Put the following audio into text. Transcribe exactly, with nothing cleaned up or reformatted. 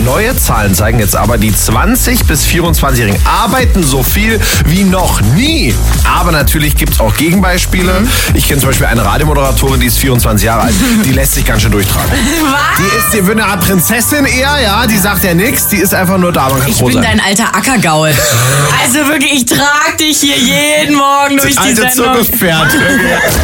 Neue Zahlen zeigen jetzt aber, die zwanzig- bis vierundzwanzigjährigen arbeiten so viel wie noch nie. Aber natürlich gibt es auch Gegenbeispiele. Mhm. Ich kenne zum Beispiel eine Radiomoderatorin, die ist vierundzwanzig Jahre alt. Die lässt sich ganz schön durchtragen. Was? Die ist die, wie eine Art Prinzessin eher, ja. Die sagt ja nichts, die ist einfach nur da. Man kann ich froh bin sein. dein alter Ackergaul. Also wirklich, ich trage dich hier jeden Morgen durch die alte Sendung. Zirkuspferd.